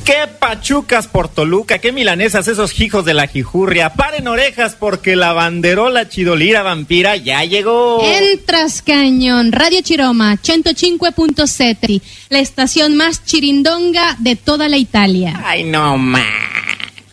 Qué pachucas por Toluca, qué milanesas esos hijos de la jijurria. Paren orejas porque la banderola chidolira vampira ya llegó. Entras cañón, Radio Chiroma 105.7, la estación más chirindonga de toda la Italia. Ay, no más.